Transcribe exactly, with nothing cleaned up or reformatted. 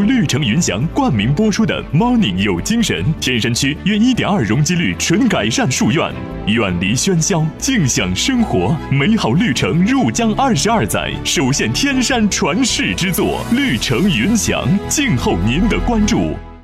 绿城云翔冠名播出的 Morning 有精神，天山区约 一点二 容积率纯改善树院，远离喧嚣，静享生活，美好绿城入江二十二载，首现天山传世之作，绿城云翔，静候您的关注。